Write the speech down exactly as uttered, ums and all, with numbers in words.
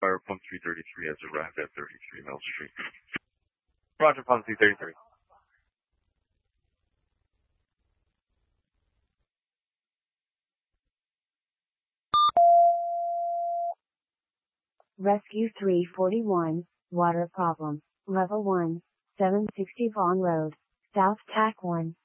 Fire Pump three thirty-three has arrived at thirty-three Mill Street. Roger, Pump three thirty-three. Rescue three forty-one, water problem, level one, seven sixty Vaughan Road, South Tack one.